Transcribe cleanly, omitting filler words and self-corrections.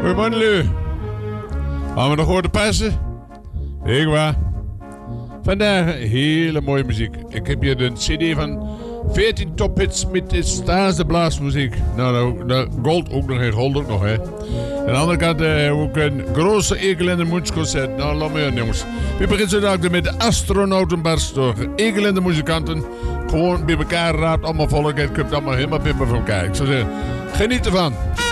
Goedemorgen, Lu. Gaan we nog horen passen? Ik waar. Vandaag hele mooie muziek. Ik heb hier een cd van 14 tophits met de staarste blaasmuziek. Nou, de gold ook nog en gold ook nog, hè. Aan de andere kant ook een grote Egelende Moensconcert. Nou, laat me horen, jongens. We beginnen zo dadelijk met de astronautenbarst door Egelende muzikanten. Gewoon bij elkaar raapt, allemaal volk. Het komt allemaal helemaal pimper van elkaar. Ik zou zeggen, geniet ervan.